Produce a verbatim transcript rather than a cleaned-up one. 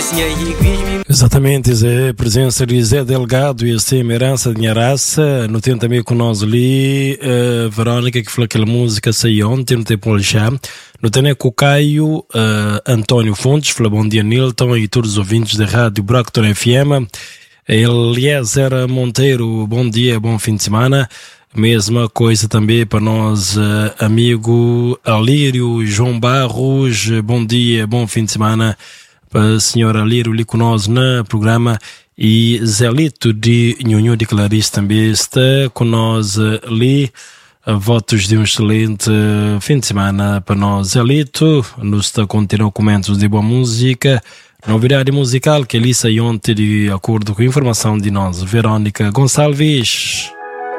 Exatamente, Zé, presença de Zé Delgado e a Semerança de minha raça. No tem também com nós ali, uh, Verónica, que falou aquela música saiu ontem, no tempo já. No tem com o Caio, uh, António Fontes, falou bom dia Nilton e todos os ouvintes da Rádio Bracton F M. Eliezer Monteiro, bom dia, bom fim de semana. Mesma coisa também para nós, uh, amigo Alírio João Barros, bom dia, bom fim de semana. Para a senhora Alírio ali com nós no programa e Zelito de Nhunhu de Clarice também está com nós ali. Votos de um excelente fim de semana para nós, Zelito. Nos está continuando comentários de boa música. Novidade musical que ali saiu ontem de acordo com a informação de nós, Verónica Gonçalves.